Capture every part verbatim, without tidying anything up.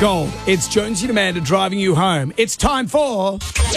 Gold. It's Jonesy and Amanda driving you home. It's time for...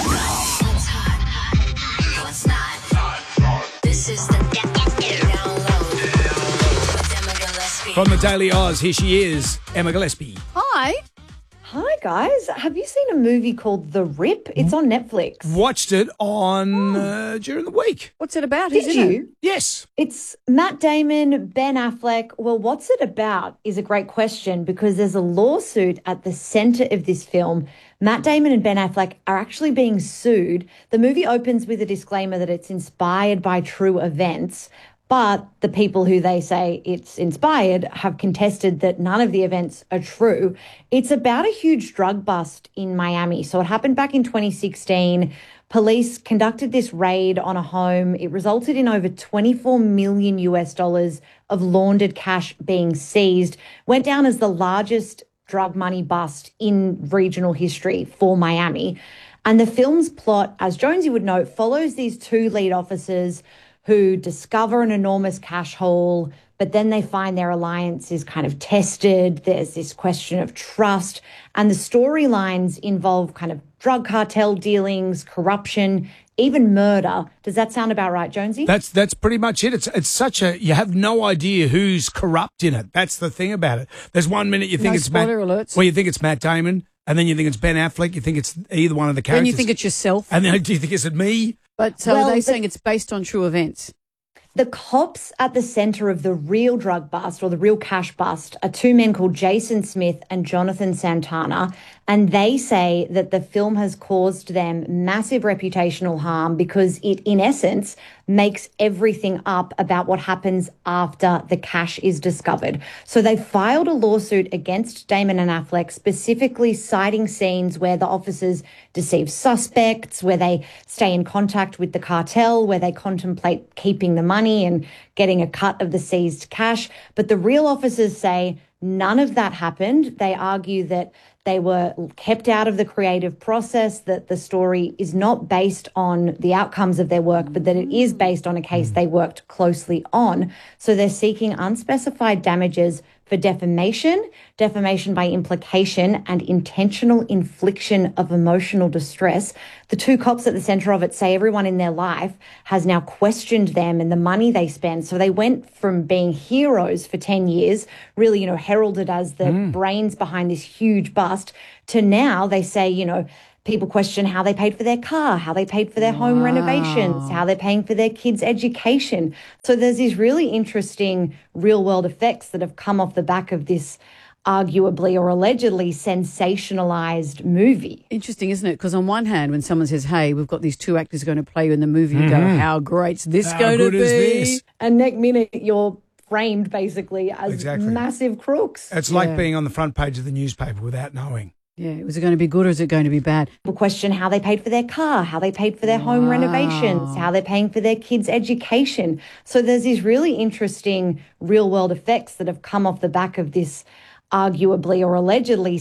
From the Daily Oz, here she is, Emma Gillespie. Hi. Hi, guys. Have you seen a movie called The Rip? It's on Netflix. Watched it on uh, during the week. What's it about? Did Who's in you? it? Yes. It's Matt Damon, Ben Affleck. Well, what's it about is a great question because there's a lawsuit at the center of this film. Matt Damon and Ben Affleck are actually being sued. The movie opens with a disclaimer that it's inspired by true events. But the people who they say it's inspired have contested that none of the events are true. It's about a huge drug bust in Miami. So it happened back in twenty sixteen. Police conducted this raid on a home. It resulted in over twenty-four million U S dollars of laundered cash being seized. Went down as the largest drug money bust in regional history for Miami. And the film's plot, as Jonesy would know, follows these two lead officers who discover an enormous cash haul, but then they find their alliance is kind of tested. There's this question of trust, and the storylines involve kind of drug cartel dealings, corruption, even murder. Does that sound about right, Jonesy? That's that's pretty much it. It's it's such a, you have no idea who's corrupt in it. That's the thing about it. There's one minute you think No it's Matt, spoiler alerts. well, you think it's Matt Damon, and then you think it's Ben Affleck. You think it's either one of the characters. Then you think it's yourself. and then do you think it's me? But so Well, are they the- saying it's based on true events? The cops at the center of the real drug bust or the real cash bust are two men called Jason Smith and Jonathan Santana. And they say that the film has caused them massive reputational harm because it, in essence, makes everything up about what happens after the cash is discovered. So they filed a lawsuit against Damon and Affleck, specifically citing scenes where the officers deceive suspects, where they stay in contact with the cartel, where they contemplate keeping the money and getting a cut of the seized cash. But the real officers say none of that happened. They argue that they were kept out of the creative process, that the story is not based on the outcomes of their work, but that it is based on a case they worked closely on. So they're seeking unspecified damages for defamation, defamation by implication, and intentional infliction of emotional distress. The two cops at the center of it say everyone in their life has now questioned them and the money they spend. So they went from being heroes for ten years, really, you know, heralded as the mm. brains behind this huge bust, to now they say, you know, people question how they paid for their car, how they paid for their home Wow. renovations, how they're paying for their kids' education. So there's these really interesting real-world effects that have come off the back of this arguably or allegedly sensationalized movie. Interesting, isn't it? Because on one hand, when someone says, hey, we've got these two actors going to play you in the movie, you go, how great's this How going to good be? is this? And next minute, you're framed basically as Exactly. massive crooks. It's like Yeah. being on the front page of the newspaper without knowing. Yeah, was it going to be good or is it going to be bad? People question how they paid for their car, how they paid for their home renovations, how they're paying for their kids' education. So there's these really interesting real-world effects that have come off the back of this arguably or allegedly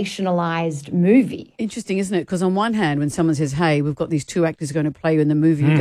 sensationalized movie. Interesting, isn't it? Because on one hand, when someone says, hey, we've got these two actors going to play you in the movie, you